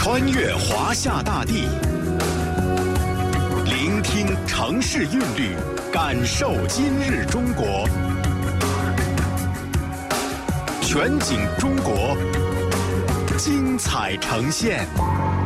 穿越华夏大地，聆听城市韵律，感受今日中国。全景中国，精彩呈现。